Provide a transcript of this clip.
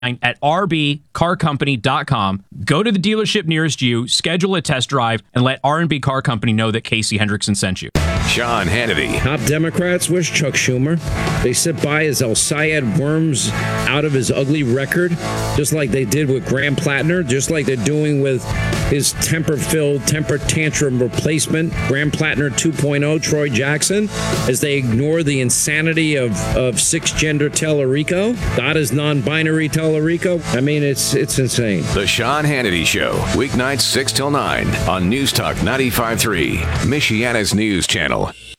at rbcarcompany.com. Go to the dealership nearest you, schedule a test drive, and let R&B Car Company know that Casey Hendrickson sent you. Sean Hannity. Top Democrats wish Chuck Schumer. They sit by as El Sayed worms out of his ugly record, just like they did with Graham Plattner, just like they're doing with his temper-filled, temper tantrum replacement, Graham Plattner 2.0, Troy Jackson, as they ignore the insanity of six-gender Tellerico, not as non-binary Tellerico. I mean, it's insane. The Sean Hannity Show, weeknights 6 till 9 on News Talk 95.3, Michiana's news channel.